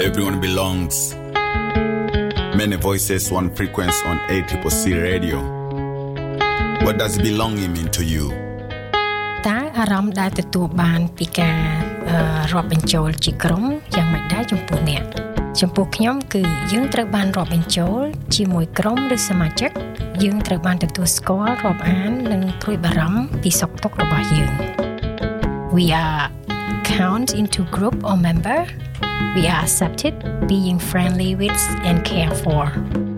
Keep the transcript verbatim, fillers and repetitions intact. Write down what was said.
everyone belongs. Many voices, one frequency on A C C C Radio. What does belonging mean to you? តើអារម្មណ៍ដែលទទួលបានពីការរាប់បញ្ចូលជាក្រុមយ៉ាងម៉េចដែរចំពោះអ្នកចំពោះខ្ញុំគឺយើងត្រូវបានរាប់បញ្ចូលជាមួយក្រុមឬសមាជិកយើងត្រូវបានទទួលស្គាល់រាប់អាននិងព្រួយបារម្ភពីសុខទុក្ខរបស់យើង We are count into group or member. We are accepted, being friendly with and cared for.